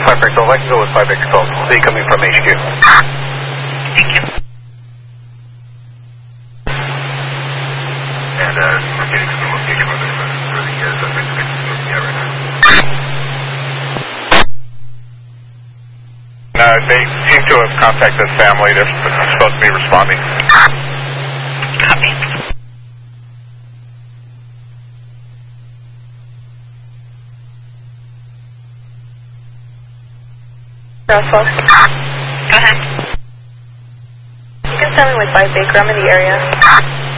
5 Victor 12, I can go with 5 Victor 12. See you coming from HQ. Thank you. And we're getting some location on this for the suspect right now. They seem to have contacted the family. They're supposed to be responding. Copy. Roswell. Go ahead. You can send me with 5 Baker. I'm in the area.